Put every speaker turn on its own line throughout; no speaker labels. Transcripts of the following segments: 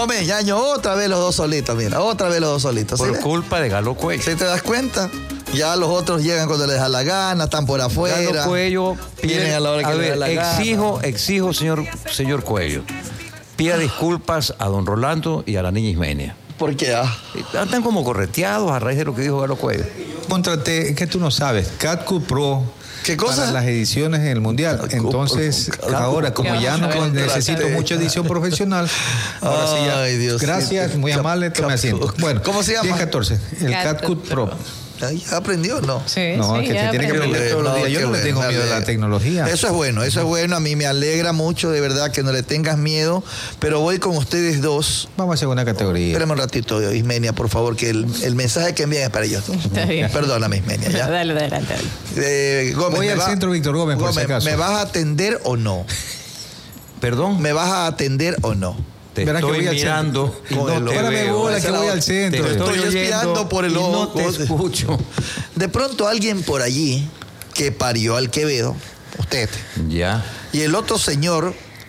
Gómez, Yaño, otra vez los dos solitos, mira, otra vez los dos solitos.
Por
¿Sí?
culpa de Galo Cuello.
¿Sí te das cuenta? Ya los otros llegan cuando les da la gana, están por afuera.
Galo Cuello
vienen a la hora que les da la gana.
Exijo, señor Cuello, pida disculpas a don Rolando y a la niña Ismenia.
¿Por qué?
Están como correteados a raíz de lo que dijo Galo Cuello.
Contraté, es que tú no sabes, CatCut Pro.
¿Qué cosa?
Para las ediciones en el Mundial. Entonces, ahora, como ya no necesito mucha edición profesional, ahora sí ya.
Ay, Dios.
Gracias, muy amable, tome asiento. Bueno,
¿cómo se llama?
10-14, el CatCut Pro.
¿Ya aprendió o no?
Sí,
No,
sí,
es que se tiene que aprender todos los días. Yo no le tengo miedo a la tecnología.
Eso es bueno. A mí me alegra mucho, de verdad, que no le tengas miedo. Pero voy con ustedes dos.
Vamos a segunda categoría.
Espérame un ratito, Ismenia, por favor, que el mensaje que envíen es para ellos.
Está bien.
Perdóname, Ismenia, ya.
Dale, adelante.
Gómez,
Voy al centro, Víctor Gómez, por si acaso.
¿Me vas a atender o no?
¿Perdón?
¿Me vas a atender o no?
Te
Verás que
estoy
voy al
mirando y
Con
no
el
te
Ahora me
veo.
bola que voy al centro.
Te
Estoy
estoy
espiando
oyendo
por el
y
ojo.
no te escucho.
De pronto alguien por allí que parió al Quevedo, usted,
Ya.
y el otro señor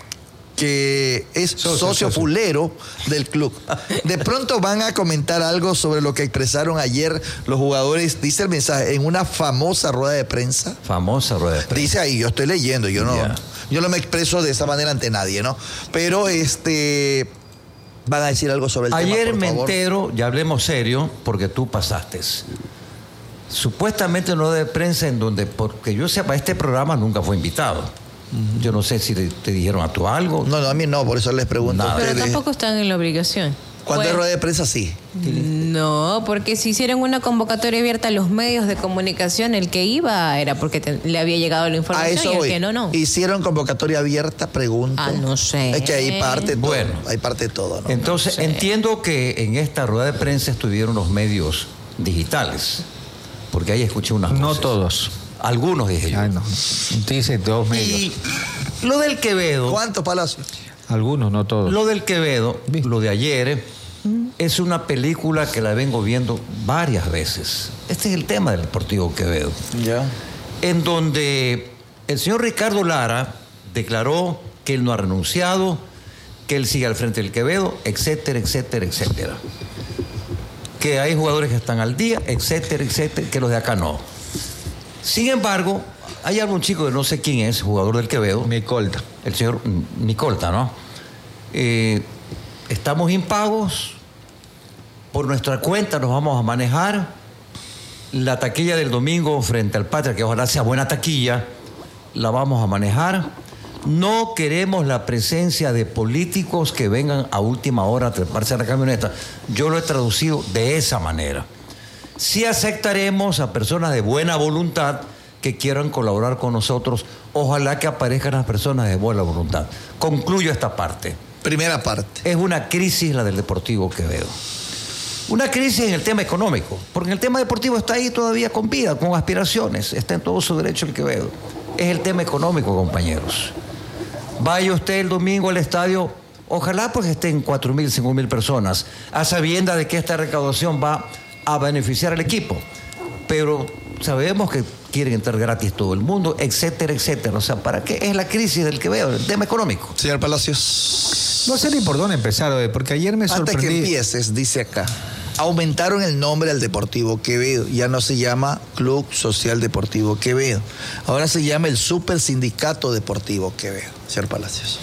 que es socio fulero del club. De pronto van a comentar algo sobre lo que expresaron ayer los jugadores, dice el mensaje, en una famosa rueda de prensa.
Famosa rueda de prensa.
Dice ahí, yo estoy leyendo, yo no me expreso de esa manera ante nadie, ¿no? Pero van a decir algo sobre el tema,
Ayer
por
me
favor.
entero, ya hablemos serio, porque tú pasaste. Supuestamente una rueda de prensa en donde, porque yo sepa, este programa nunca fue invitado. Yo no sé si te dijeron a tú algo.
No, a mí no, por eso les pregunto
Nada.
a
Pero
ustedes.
tampoco están en la obligación.
Cuando
Pues,
es rueda de prensa, sí.
No, porque si hicieron una convocatoria abierta a los medios de comunicación, el que iba era porque le había llegado la
A
información
eso
y el
voy.
que no.
Hicieron convocatoria abierta, pregunto.
No sé.
Es que ahí parte todo.
Bueno.
Ahí parte todo, ¿no?
Entonces,
No sé.
entiendo que en esta rueda de prensa estuvieron los medios digitales, porque ahí escuché unas
No
voces.
todos.
Algunos, dije yo.
Ay, no. Dice dos medios.
Y lo del Quevedo,
¿Cuántos Palacios?
Algunos, no todos.
lo del Quevedo, lo de ayer, es una película que la vengo viendo varias veces. Este es el tema del Deportivo Quevedo.
Ya.
En donde el señor Ricardo Lara declaró que él no ha renunciado, que él sigue al frente del Quevedo, etcétera, etcétera, etcétera. Que hay jugadores que están al día, etcétera, etcétera, que los de acá no. Sin embargo, hay algún chico que no sé quién es, jugador del Quevedo,
Mi colta.
el señor Nicolta, ¿no? Estamos impagos, por nuestra cuenta nos vamos a manejar. La taquilla del domingo frente al Patria, que ojalá sea buena taquilla, la vamos a manejar. No queremos la presencia de políticos que vengan a última hora a treparse a la camioneta. Yo lo he traducido de esa manera. Sí aceptaremos a personas de buena voluntad que quieran colaborar con nosotros. Ojalá que aparezcan las personas de buena voluntad. Concluyo esta parte.
Primera parte.
Es una crisis la del Deportivo Quevedo. Una crisis en el tema económico, porque en el tema deportivo está ahí todavía con vida, con aspiraciones, está en todo su derecho el Quevedo. Es el tema económico, compañeros. Vaya usted el domingo al estadio, ojalá pues estén 4.000, 5.000 personas, a sabienda de que esta recaudación va a beneficiar al equipo. Pero sabemos que quieren entrar gratis todo el mundo, etcétera, etcétera. O sea, ¿para qué es la crisis del Quevedo, el tema económico?
Señor Palacios.
No sé ni por dónde empezar, porque ayer me
Antes que
sorprendí.
empieces, dice acá. Aumentaron el nombre al Deportivo Quevedo. Ya no se llama Club Social Deportivo Quevedo. Ahora se llama el Super Sindicato Deportivo Quevedo. Señor Palacios.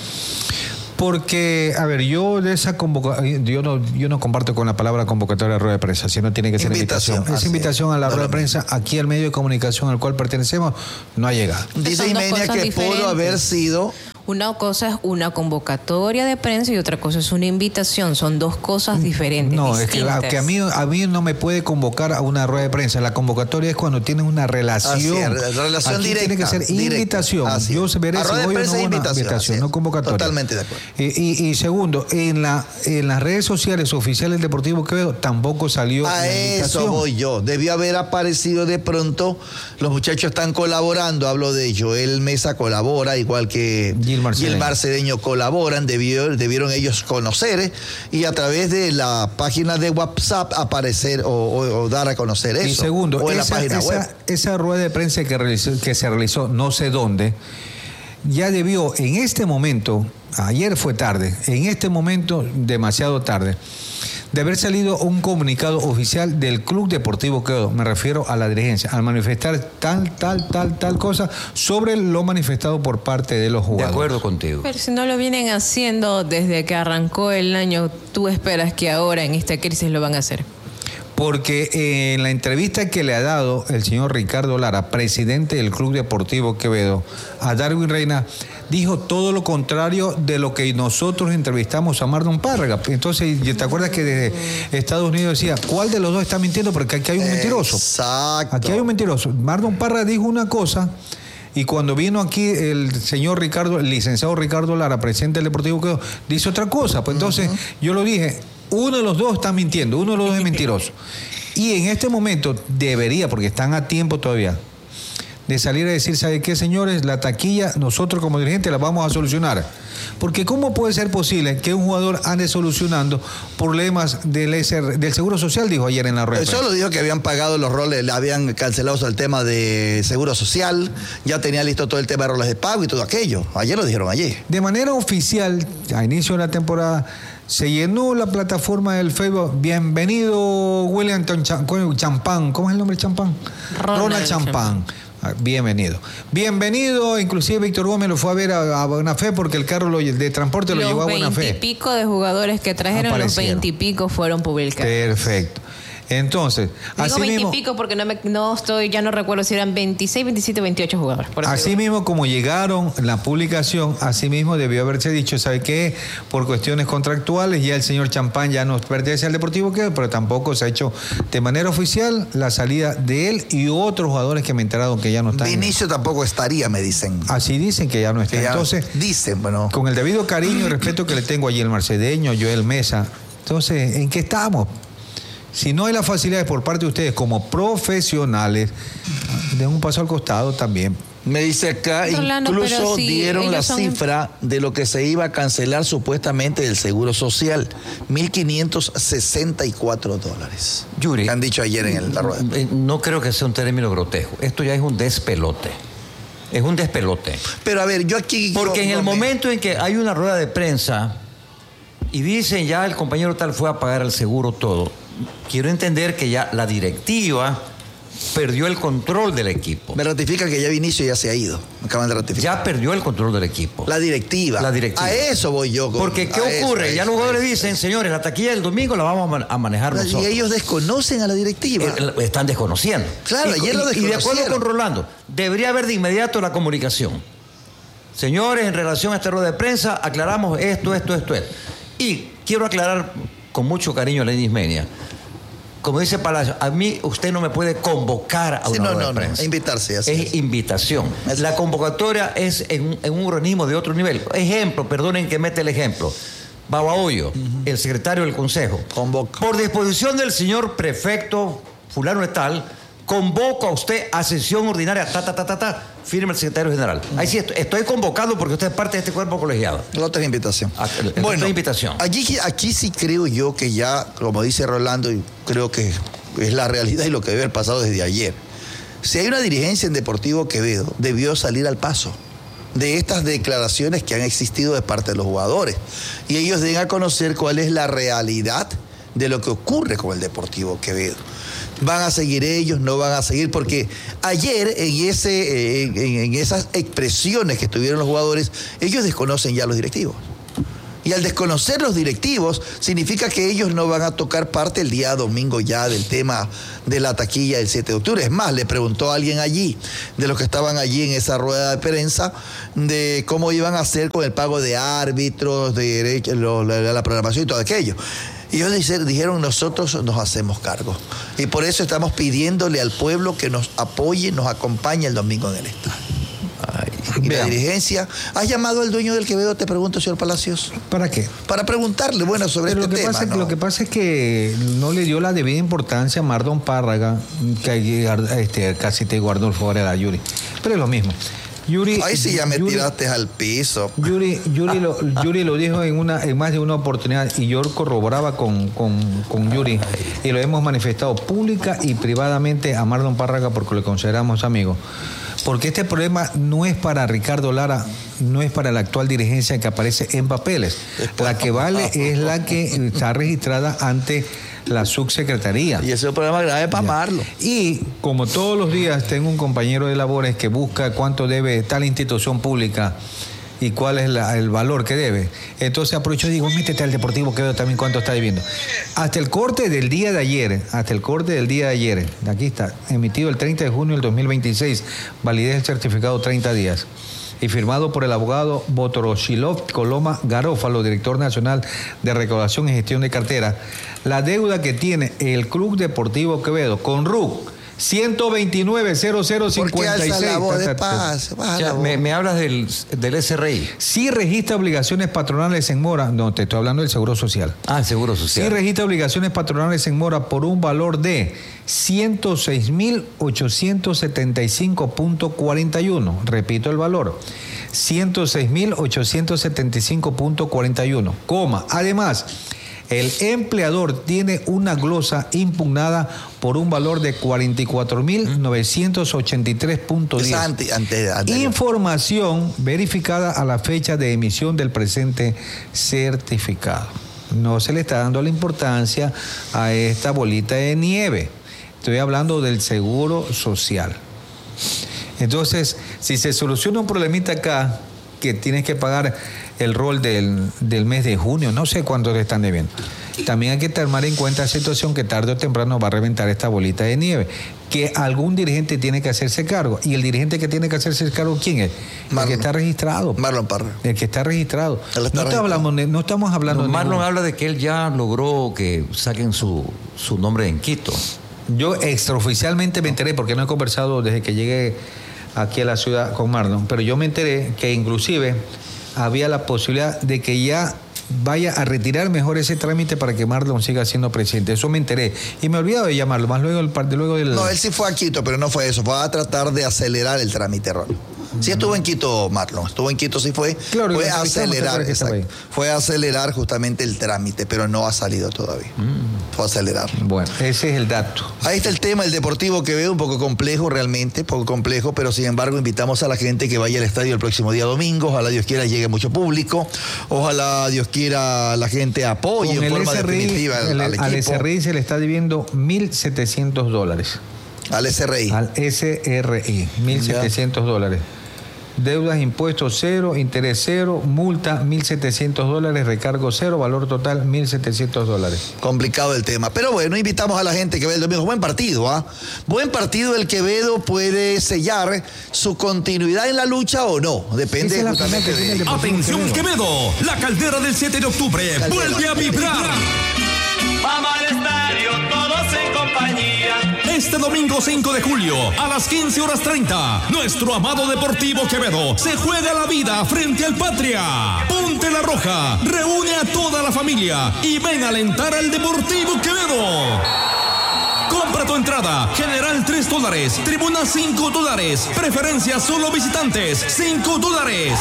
Porque, a ver, yo de esa convocatoria, yo no comparto con la palabra convocatoria de rueda de prensa, sino tiene que ser invitación. Esa invitación a la rueda de prensa, aquí al medio de comunicación al cual pertenecemos, no ha llegado.
Dice
Son dos
Ismenia
cosas
que pudo
diferentes.
haber sido.
Una cosa es una convocatoria de prensa y otra cosa es una invitación. Son dos cosas diferentes.
No, es
distintas.
que a mí no me puede convocar a una rueda de prensa. La convocatoria es cuando tienes una relación.
Así es, relación
Aquí
directa.
tiene que ser
directa.
invitación.
Así
Yo
es.
veré
A
si
rueda de
voy o
prensa
no
es
una
invitación, así
invitación,
es.
no convocatoria.
Totalmente de acuerdo.
Y segundo, en las redes sociales oficiales del Deportivo Quevedo tampoco salió
A
la
eso
invitación.
voy yo. Debió haber aparecido de pronto. Los muchachos están colaborando. Hablo de Joel Mesa colabora, igual que
Gilmar
Cedeño colaboran. Debieron ellos conocer y a través de la página de WhatsApp aparecer o dar a conocer eso.
Y segundo,
o en la página web.
esa rueda de prensa que se realizó no sé dónde, ya debió en este momento ayer fue tarde, en este momento demasiado tarde, de haber salido un comunicado oficial del Club Deportivo Quevedo, me refiero a la dirigencia, al manifestar tal cosa sobre lo manifestado por parte de los jugadores.
De acuerdo contigo.
Pero si no lo vienen haciendo desde que arrancó el año, ¿tú esperas que ahora en esta crisis lo van a hacer?
Porque en la entrevista que le ha dado el señor Ricardo Lara, presidente del Club Deportivo Quevedo, a Darwin Reina, dijo todo lo contrario de lo que nosotros entrevistamos a Mardon Párraga. Entonces, ¿te acuerdas que desde Estados Unidos decía, ¿cuál de los dos está mintiendo? Porque aquí hay un mentiroso.
Exacto.
Aquí hay un mentiroso. Mardon Párraga dijo una cosa, y cuando vino aquí el señor Ricardo, el licenciado Ricardo Lara, presidente del Deportivo Quevedo, dice otra cosa. Pues entonces, yo lo dije, uno de los dos está mintiendo, uno de los dos es mentiroso. Y en este momento debería, porque están a tiempo todavía, de salir a decir, ¿sabe qué, señores? La taquilla, nosotros como dirigentes la vamos a solucionar. Porque ¿cómo puede ser posible que un jugador ande solucionando problemas del Seguro Social? Dijo ayer en la rueda.
Solo dijo que habían pagado los roles, habían cancelado el tema de Seguro Social, ya tenía listo todo el tema de roles de pago y todo aquello. Ayer lo dijeron allí.
De manera oficial, a inicio de la temporada, se llenó la plataforma del Facebook. Bienvenido, William Champán. ¿Cómo es el nombre de Champán? Ronald Champán. Bienvenido. Bienvenido, inclusive Víctor Gómez lo fue a ver a Buena Fe porque el carro de transporte lo llevó a Buena Fe.
Los 20 y pico de jugadores que trajeron, los 20 y pico fueron publicados.
Perfecto. Entonces,
digo 20 y pico porque ya no recuerdo si eran 26, 27, 28 jugadores.
Así mismo como llegaron la publicación, así mismo debió haberse dicho, ¿sabe qué? Por cuestiones contractuales ya el señor Champán ya no pertenece al Deportivo Quevedo, pero tampoco se ha hecho de manera oficial la salida de él y otros jugadores que me enteraron que ya no están.
Vinicio tampoco estaría, me dicen.
Así dicen que ya no está. Entonces,
dicen, bueno.
Con el debido cariño y respeto que le tengo allí el marcedeño, Joel Mesa, entonces, ¿en qué estamos? Si no hay las facilidades por parte de ustedes como profesionales, den un paso al costado también.
Me dice acá,
Rolando,
incluso
si
dieron la cifra de lo que se iba a cancelar supuestamente del Seguro Social, $1,564.
Yuri,
que han dicho ayer en la rueda.
No creo que sea un término grotesco. Esto ya es un despelote. Es un despelote.
Pero a ver, yo aquí...
Porque en el momento en que hay una rueda de prensa y dicen ya el compañero tal fue a pagar el seguro todo, quiero entender que ya la directiva perdió el control del equipo.
Me ratifica que ya Vinicio ya se ha ido. Me acaban de ratificar.
Ya perdió el control del equipo.
La directiva.
A
eso voy yo.
Porque ¿qué ocurre? Ya los jugadores dicen, señores, la taquilla del domingo la vamos a manejar nosotros.
Y ellos desconocen a la directiva.
Están desconociendo.
Claro, ayer lo desconocieron.
Y de acuerdo con Rolando, debería haber de inmediato la comunicación. Señores, en relación a esta rueda de prensa, aclaramos esto. Y quiero aclarar con mucho cariño a Lenis Menia. Como dice Palacio, a mí usted no me puede convocar a una rueda de prensa.
No, invitarse.
Es invitación. La convocatoria es en un organismo de otro nivel. Ejemplo, perdonen que mete el ejemplo. Babahoyo, el secretario del Consejo.
Convoca.
Por disposición del señor prefecto fulano de tal, convoco a usted a sesión ordinaria, firma el secretario general. Ahí sí estoy convocado porque usted es parte de este cuerpo colegiado.
La otra es invitación.
Bueno, invitación.
Aquí sí creo yo que ya, como dice Rolando, y creo que es la realidad y lo que debe haber pasado desde ayer. Si hay una dirigencia en Deportivo Quevedo, debió salir al paso de estas declaraciones que han existido de parte de los jugadores. Y ellos den a conocer cuál es la realidad de lo que ocurre con el Deportivo Quevedo. ¿Van a seguir ellos? ¿No van a seguir? Porque ayer en esas expresiones que tuvieron los jugadores, ellos desconocen ya a los directivos. Y al desconocer los directivos, significa que ellos no van a tocar parte el día domingo ya del tema de la taquilla del 7 de octubre. Es más, le preguntó a alguien allí, de los que estaban allí en esa rueda de prensa, de cómo iban a hacer con el pago de árbitros, de la programación y todo aquello. Y ellos dijeron, nosotros nos hacemos cargo. Y por eso estamos pidiéndole al pueblo que nos apoye, nos acompañe el domingo en el estadio. Y la dirigencia, ¿has llamado al dueño del Quevedo? Te pregunto, señor Palacios.
¿Para qué?
Para preguntarle, sobre este tema.
Lo que pasa es que no le dio la debida importancia a Mardon Párraga, que casi te guardó el favor a la Yuri. Pero es lo mismo.
Ahí sí ya me tiraste al piso.
Yuri lo dijo en más de una oportunidad y yo corroboraba con Yuri y lo hemos manifestado pública y privadamente a Mardon Párraga porque lo consideramos amigo. Porque este problema no es para Ricardo Lara, no es para la actual dirigencia que aparece en papeles. La que vale es la que está registrada ante la subsecretaría.
Y ese es un problema grave para Marlon.
Y como todos los días tengo un compañero de labores que busca cuánto debe tal institución pública y cuál es el valor que debe. Entonces aprovecho y digo, métete al Deportivo Quevedo también cuánto está debiendo. Hasta el corte del día de ayer, aquí está, emitido el 30 de junio del 2026, validez del certificado 30 días. Y firmado por el abogado Botoroshilov Coloma Garófalo, director nacional de recaudación y gestión de cartera, la deuda que tiene el Club Deportivo Quevedo con RUC 129.0056.
¿Por qué alza la voz de paz?
Me hablas del SRI.
Sí registra obligaciones patronales en mora. No, te estoy hablando del Seguro Social.
Ah, el Seguro Social.
Sí registra obligaciones patronales en mora por un valor de 106.875.41. Repito el valor. 106.875.41. Además, el empleador tiene una glosa impugnada por un valor de 44.983.10. Información verificada a la fecha de emisión del presente certificado. No se le está dando la importancia a esta bolita de nieve. Estoy hablando del Seguro Social. Entonces, si se soluciona un problemita acá, que tienes que pagar el rol del mes de junio, no sé cuánto te están debiendo. También hay que tomar en cuenta la situación que tarde o temprano va a reventar esta bolita de nieve, que algún dirigente tiene que hacerse cargo. Y el dirigente que tiene que hacerse cargo, ¿quién es? El que está registrado.
Marlon Parra.
El que está registrado. No estamos hablando...
Marlon habla de que él ya logró que saquen su nombre en Quito.
Yo extraoficialmente me enteré, porque no he conversado desde que llegué aquí a la ciudad con Marlon, pero yo me enteré que inclusive había la posibilidad de que ya vaya a retirar mejor ese trámite para que Marlon siga siendo presidente. Eso me enteré. Y me he olvidado de llamarlo, más luego del...
No, él sí fue a Quito, pero no fue eso. Fue a tratar de acelerar el trámite, Ron. Sí estuvo en Quito, Marlon. Estuvo en Quito, sí fue.
Claro,
fue a acelerar, fue a acelerar justamente el trámite, pero no ha salido todavía. Fue a acelerar.
Bueno, ese es el dato.
Ahí está el tema, el Deportivo Quevedo, un poco complejo realmente, poco complejo, pero sin embargo invitamos a la gente que vaya al estadio el próximo día domingo. Ojalá Dios quiera llegue mucho público. Ojalá Dios quiera la gente apoye en forma definitiva al equipo.
Al SRI se le está debiendo $1.700.
Al SRI.
Al SRI, $1.700. Deudas, impuestos cero, interés cero, multa $1.700, recargo cero, valor total $1.700.
Complicado el tema. Pero bueno, invitamos a la gente que ve el domingo. Buen partido, ¿ah? Buen partido. El Quevedo puede sellar su continuidad en la lucha o no. Depende justamente de...
Atención Quevedo, la caldera del 7 de octubre vuelve a vibrar.
Vamos al estadio, todos en compañía.
Este domingo 5 de julio, a las 15:30, nuestro amado Deportivo Quevedo se juega la vida frente al Patria. Ponte la roja, reúne a toda la familia y ven a alentar al Deportivo Quevedo. Compra tu entrada, general $3, tribuna $5, preferencia solo visitantes $5.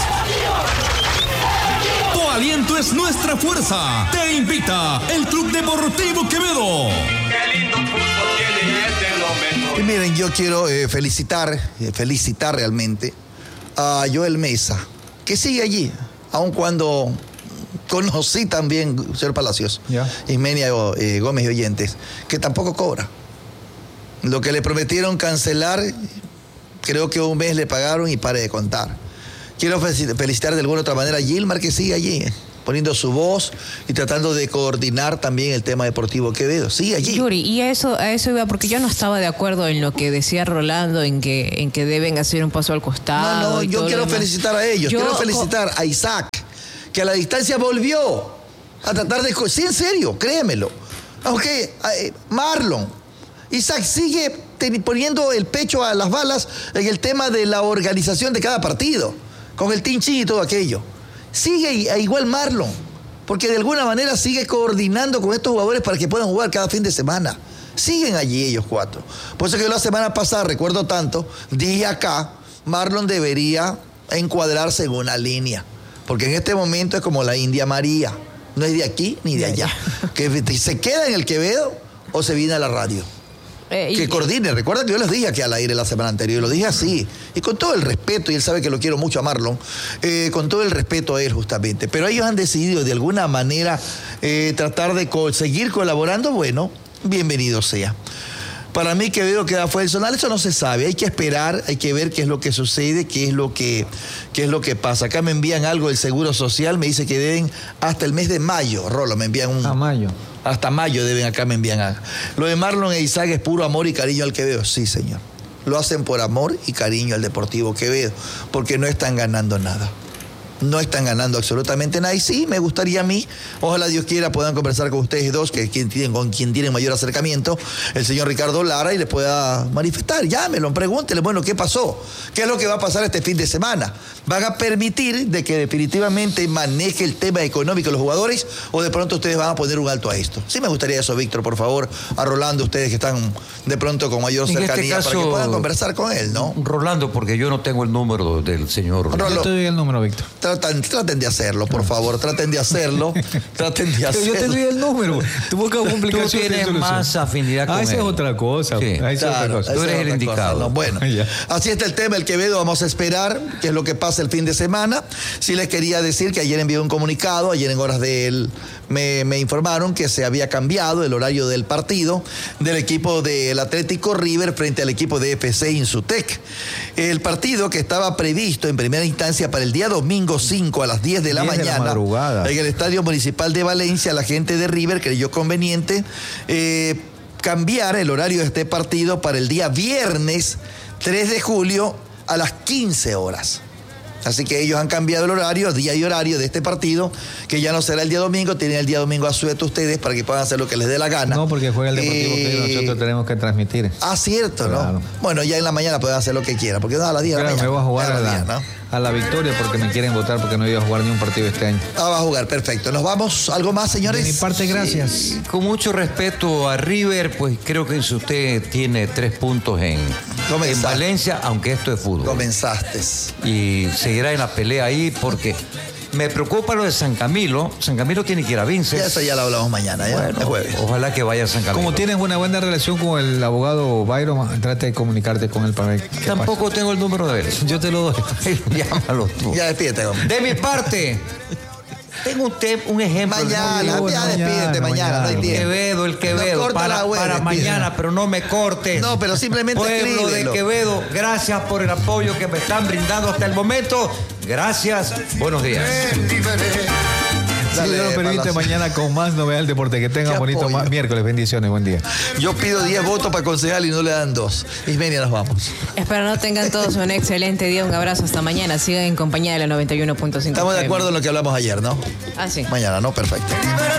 Tu aliento es nuestra fuerza. Te invita el Club Deportivo Quevedo.
Qué lindo fútbol tiene este momento.
Y miren, yo quiero felicitar realmente a Joel Mesa, que sigue allí, aun cuando conocí también, señor Palacios, Ismenia Gómez y oyentes, que tampoco cobra. Lo que le prometieron cancelar, creo que un mes le pagaron y pare de contar. Quiero felicitar de alguna otra manera a Gilmar, que sigue allí, poniendo su voz y tratando de coordinar también el tema Deportivo Quevedo. Sigue allí.
Yuri, y a eso iba, porque yo no estaba de acuerdo en lo que decía Rolando, en que deben hacer un paso al costado.
No, yo quiero felicitar a ellos. Quiero felicitar a Isaac, que a la distancia volvió a tratar de... Sí, en serio, créemelo. Aunque Marlon, Isaac sigue poniendo el pecho a las balas en el tema de la organización de cada partido, con el tinchín y todo aquello. Sigue igual Marlon, porque de alguna manera sigue coordinando con estos jugadores para que puedan jugar cada fin de semana. Siguen allí ellos cuatro. Por eso que la semana pasada, recuerdo tanto, dije acá, Marlon debería encuadrarse en una línea, porque en este momento es como la India María, no es de aquí ni de allá, que se queda en el Quevedo o se viene a la radio. que coordine. Recuerda que yo les dije aquí al aire la semana anterior, y lo dije así, y con todo el respeto, y él sabe que lo quiero mucho a Marlon, con todo el respeto a él justamente, pero ellos han decidido de alguna manera tratar de seguir colaborando. Bueno, bienvenido sea. Para mí Quevedo queda fuera del zonal, eso no se sabe, hay que esperar, hay que ver qué es lo que sucede, qué es lo que pasa. Acá me envían algo del Seguro Social, me dice que deben hasta el mes de mayo, Rolo, me envían un...
A mayo.
Hasta mayo deben, acá me envían. Lo de Marlon e Isaac es puro amor y cariño al Quevedo, sí señor. Lo hacen por amor y cariño al Deportivo Quevedo, porque no están ganando nada. No están ganando absolutamente nada. Y sí, me gustaría a mí, ojalá Dios quiera, puedan conversar con ustedes dos, con quien tienen mayor acercamiento, el señor Ricardo Lara, y les pueda manifestar. Llámenlo, pregúntenle, bueno, ¿qué pasó? ¿Qué es lo que va a pasar este fin de semana? ¿Van a permitir de que definitivamente maneje el tema económico de los jugadores, o de pronto ustedes van a poner un alto a esto? Sí me gustaría eso, Víctor, por favor, a Rolando, ustedes que están de pronto con mayor cercanía, para que puedan conversar con él, ¿no?
Rolando, porque yo no tengo el número del señor.
Yo te doy el número, Víctor.
Traten de hacerlo, por favor, traten de hacerlo. Traten de hacerlo.
Yo te doy el número. Tú buscas complicaciones.
Tú tienes más afinidad con él.
Esa es otra cosa.
Sí.
Claro,
tú eres el indicado.
No, bueno, así está el tema, el Quevedo. Vamos a esperar qué es lo que pasa el fin de semana. Sí les quería decir que ayer envié un comunicado, ayer en horas de él me informaron que se había cambiado el horario del partido del equipo del Atlético River frente al equipo de FC Insutec. El partido que estaba previsto en primera instancia para el día domingo 5 a las 10 de la mañana en el Estadio Municipal de Valencia, la gente de River creyó conveniente cambiar el horario de este partido para el día viernes 3 de julio a las 15 horas. Así que ellos han cambiado el horario, día y horario de este partido, que ya no será el día domingo, tienen el día domingo a suelto ustedes para que puedan hacer lo que les dé la gana.
No, porque juega el Deportivo que nosotros tenemos que transmitir.
Ah, cierto, claro. ¿No? Bueno, ya en la mañana pueden hacer lo que quieran, porque no a las 10 de la mañana.
Me voy a jugar a la victoria porque me quieren votar porque no iba a jugar ni un partido este año.
Ah, va a jugar, perfecto. ¿Nos vamos? ¿Algo más, señores?
De mi parte, gracias.
Sí, con mucho respeto a River, pues creo que usted tiene 3 puntos en Valencia, aunque esto es fútbol.
Comenzaste.
Y seguirá en la pelea ahí porque me preocupa lo de San Camilo. San Camilo tiene que ir a Vinces.
Ya eso ya lo hablamos mañana, ya,
bueno,
el jueves.
Ojalá que vaya a San Camilo.
Como tienes una buena relación con el abogado Byron, trate de comunicarte con él para ver qué
Tampoco
pasa.
tengo el número de él.
Yo te lo doy.
Llámalo tú.
Ya despídete, hombre.
De mi parte, tengo un ejemplo.
Mañana, ya despídete, mañana, no hay tiempo.
El Quevedo,
No,
para mañana, pero no me cortes.
No, pero simplemente
Pueblo
escríbelo.
de Quevedo, gracias por el apoyo que me están brindando hasta el momento. Gracias, buenos días.
Si Dios lo permite, mañana con más novedad del deporte. Que tenga bonito miércoles. Bendiciones, buen día.
Yo pido 10 votos para concejal y no le dan 2. Ismenia, nos vamos.
Espero no tengan todos un excelente día. Un abrazo hasta mañana. Sigan en compañía de la 91.5.
Estamos de acuerdo en lo que hablamos ayer, ¿no?
Ah, sí.
Mañana, ¿no? Perfecto.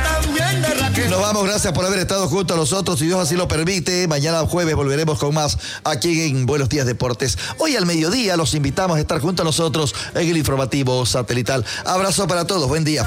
Nos vamos, gracias por haber estado junto a nosotros. Si Dios así lo permite, mañana jueves volveremos con más aquí en Buenos Días Deportes. Hoy al mediodía los invitamos a estar junto a nosotros en el informativo satelital. Abrazo para todos, buen día.